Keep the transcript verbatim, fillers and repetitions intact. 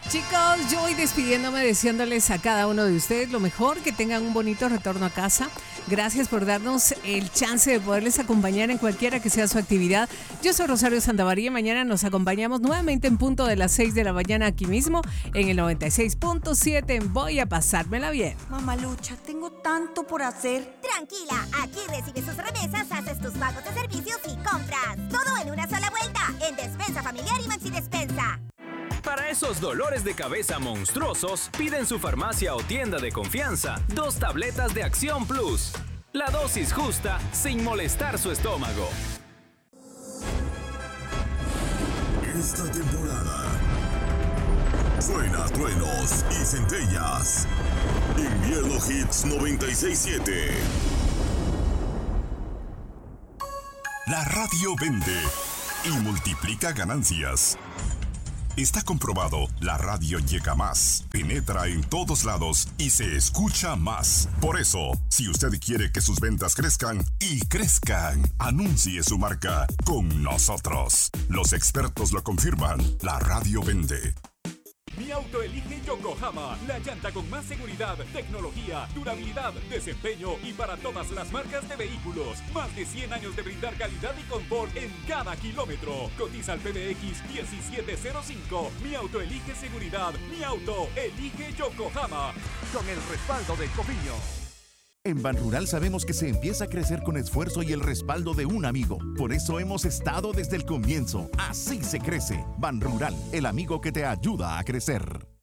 Chicos, yo voy despidiéndome, deseándoles a cada uno de ustedes lo mejor, que tengan un bonito retorno a casa. Gracias por darnos el chance de poderles acompañar en cualquiera que sea su actividad. Yo soy Rosario Santamaría. Mañana nos acompañamos nuevamente en punto de las seis de la mañana aquí mismo en el noventa y seis punto siete. Voy a pasármela bien. Mamalucha, tengo tanto por hacer. Tranquila, aquí recibes sus remesas, haces tus pagos de servicios y compras. Todo en una sola vuelta, en Despensa Familiar y Maxi Despensa. Para esos dolores de cabeza monstruosos, pide en su farmacia o tienda de confianza dos tabletas de Acción Plus. La dosis justa sin molestar su estómago. Esta temporada suena truenos y centellas. Invierno Hits noventa y seis punto siete. La radio vende y multiplica ganancias. Está comprobado, la radio llega más, penetra en todos lados y se escucha más. Por eso, si usted quiere que sus ventas crezcan y crezcan, anuncie su marca con nosotros. Los expertos lo confirman, la radio vende. Mi auto elige Yokohama, la llanta con más seguridad, tecnología, durabilidad, desempeño y para todas las marcas de vehículos. Más de cien años de brindar calidad y confort en cada kilómetro. Cotiza al P B X diecisiete cero cinco. Mi auto elige seguridad. Mi auto elige Yokohama. Con el respaldo de Copiño. En Banrural sabemos que se empieza a crecer con esfuerzo y el respaldo de un amigo. Por eso hemos estado desde el comienzo. Así se crece. Banrural, el amigo que te ayuda a crecer.